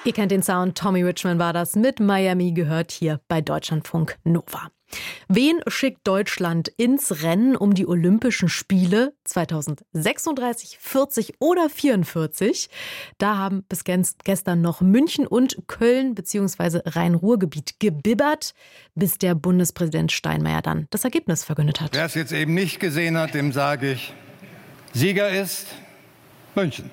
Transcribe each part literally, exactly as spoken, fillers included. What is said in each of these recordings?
Ihr kennt den Sound, Tommy Richman war das mit Miami, gehört hier bei Deutschlandfunk Nova. Wen schickt Deutschland ins Rennen um die Olympischen Spiele zweitausendsechsunddreißig, vierzig oder vierundvierzig? Da haben bis gestern noch München und Köln bzw. Rhein-Ruhr-Gebiet gebibbert, bis der Bundespräsident Steinmeier dann das Ergebnis verkündet hat. Wer es jetzt eben nicht gesehen hat, dem sage ich, Sieger ist München.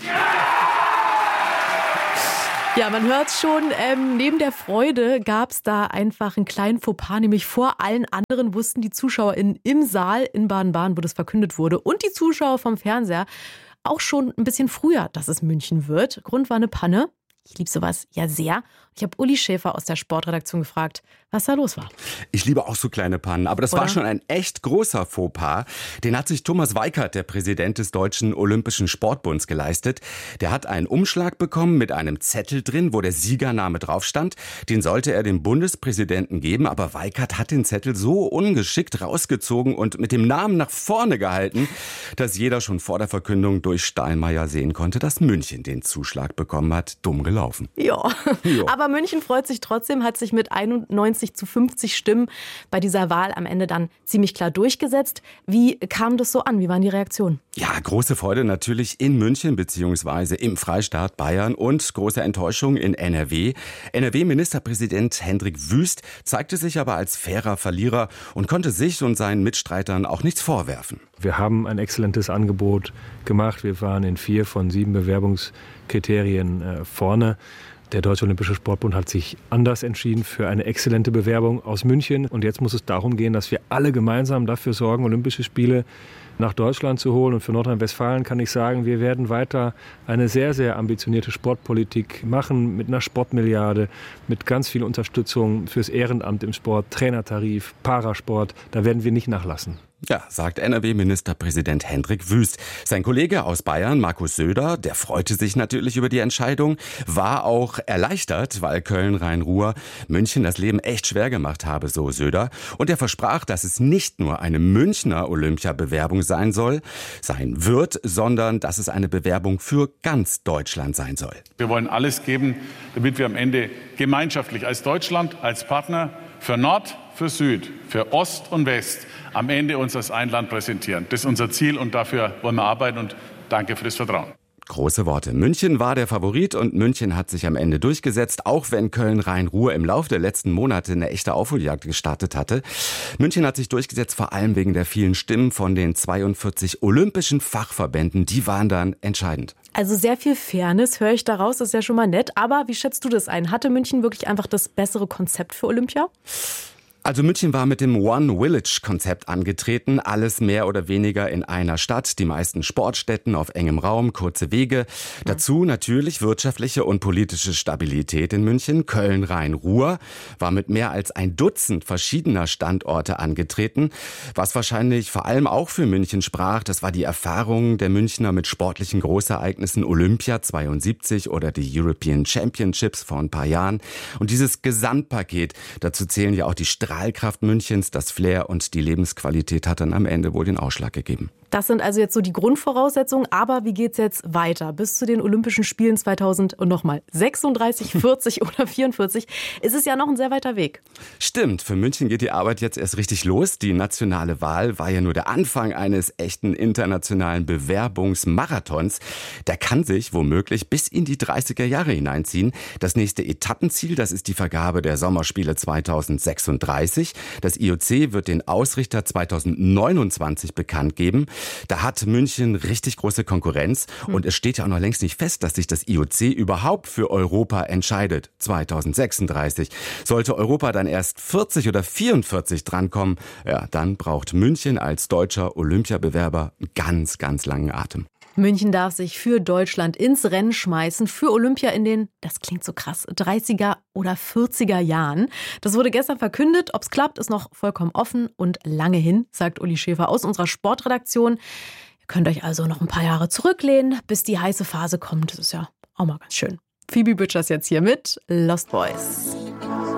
Ja, man hört's schon, ähm, neben der Freude gab's da einfach einen kleinen Fauxpas, nämlich vor allen anderen wussten die ZuschauerInnen im Saal in Baden-Baden, wo das verkündet wurde, und die Zuschauer vom Fernseher auch schon ein bisschen früher, dass es München wird. Grund war eine Panne. Ich liebe sowas ja sehr. Ich habe Uli Schäfer aus der Sportredaktion gefragt, was da los war. Ich liebe auch so kleine Pannen, aber das Oder? war schon ein echt großer Fauxpas. Den hat sich Thomas Weikert, der Präsident des Deutschen Olympischen Sportbunds, geleistet. Der hat einen Umschlag bekommen mit einem Zettel drin, wo der Siegername drauf stand. Den sollte er dem Bundespräsidenten geben, aber Weikert hat den Zettel so ungeschickt rausgezogen und mit dem Namen nach vorne gehalten, dass jeder schon vor der Verkündung durch Steinmeier sehen konnte, dass München den Zuschlag bekommen hat. Dumm gelaufen. Ja, aber München freut sich trotzdem, hat sich mit einundneunzig zu fünfzig Stimmen bei dieser Wahl am Ende dann ziemlich klar durchgesetzt. Wie kam das so an? Wie waren die Reaktionen? Ja, große Freude natürlich in München bzw. im Freistaat Bayern und große Enttäuschung in N R W. N R W-Ministerpräsident Hendrik Wüst zeigte sich aber als fairer Verlierer und konnte sich und seinen Mitstreitern auch nichts vorwerfen. Wir haben ein exzellentes Angebot gemacht. Wir waren in vier von sieben Bewerbungskriterien äh, vorne. Der Deutsche Olympische Sportbund hat sich anders entschieden für eine exzellente Bewerbung aus München. Und jetzt muss es darum gehen, dass wir alle gemeinsam dafür sorgen, Olympische Spiele nach Deutschland zu holen. Und für Nordrhein-Westfalen kann ich sagen, wir werden weiter eine sehr, sehr ambitionierte Sportpolitik machen mit einer Sportmilliarde, mit ganz viel Unterstützung fürs Ehrenamt im Sport, Trainertarif, Parasport. Da werden wir nicht nachlassen. Ja, sagt N R W-Ministerpräsident Hendrik Wüst. Sein Kollege aus Bayern, Markus Söder, der freute sich natürlich über die Entscheidung, war auch erleichtert, weil Köln-Rhein-Ruhr München das Leben echt schwer gemacht habe, so Söder. Und er versprach, dass es nicht nur eine Münchner Olympiabewerbung sein soll, sein wird, sondern dass es eine Bewerbung für ganz Deutschland sein soll. Wir wollen alles geben, damit wir am Ende gemeinschaftlich als Deutschland, als Partner für Nord, für Süd, für Ost und West am Ende uns als ein Land präsentieren. Das ist unser Ziel und dafür wollen wir arbeiten und danke für das Vertrauen. Große Worte. München war der Favorit und München hat sich am Ende durchgesetzt, auch wenn Köln-Rhein-Ruhr im Laufe der letzten Monate eine echte Aufholjagd gestartet hatte. München hat sich durchgesetzt, vor allem wegen der vielen Stimmen von den zweiundvierzig olympischen Fachverbänden. Die waren dann entscheidend. Also sehr viel Fairness höre ich daraus, das ist ja schon mal nett. Aber wie schätzt du das ein? Hatte München wirklich einfach das bessere Konzept für Olympia? Also München war mit dem One-Village-Konzept angetreten, alles mehr oder weniger in einer Stadt, die meisten Sportstätten auf engem Raum, kurze Wege. Dazu natürlich wirtschaftliche und politische Stabilität in München. Köln-Rhein-Ruhr war mit mehr als ein Dutzend verschiedener Standorte angetreten. Was wahrscheinlich vor allem auch für München sprach, das war die Erfahrung der Münchner mit sportlichen Großereignissen Olympia zweiundsiebzig oder die European Championships vor ein paar Jahren. Und dieses Gesamtpaket, dazu zählen ja auch die Straßen, Strahlkraft Münchens, das Flair und die Lebensqualität hat dann am Ende wohl den Ausschlag gegeben. Das sind also jetzt so die Grundvoraussetzungen. Aber wie geht's jetzt weiter? Bis zu den Olympischen Spielen zweitausend und nochmal sechsunddreißig, vierzig oder vierundvierzig ist es ja noch ein sehr weiter Weg. Stimmt, für München geht die Arbeit jetzt erst richtig los. Die nationale Wahl war ja nur der Anfang eines echten internationalen Bewerbungsmarathons. Der kann sich womöglich bis in die dreißiger Jahre hineinziehen. Das nächste Etappenziel, das ist die Vergabe der Sommerspiele zweitausendsechsunddreißig. Das I O C wird den Ausrichter zweitausendneunundzwanzig bekannt geben. Da hat München richtig große Konkurrenz und es steht ja auch noch längst nicht fest, dass sich das I O C überhaupt für Europa entscheidet. zweitausendsechsunddreißig. Sollte Europa dann erst vierzig oder vierundvierzig drankommen, ja, dann braucht München als deutscher Olympiabewerber einen ganz, ganz langen Atem. München darf sich für Deutschland ins Rennen schmeißen, für Olympia in den, das klingt so krass, dreißiger oder vierziger Jahren. Das wurde gestern verkündet. Ob es klappt, ist noch vollkommen offen und lange hin, sagt Uli Schäfer aus unserer Sportredaktion. Ihr könnt euch also noch ein paar Jahre zurücklehnen, bis die heiße Phase kommt. Das ist ja auch mal ganz schön. Phoebe Butchers jetzt hier mit Lost Boys.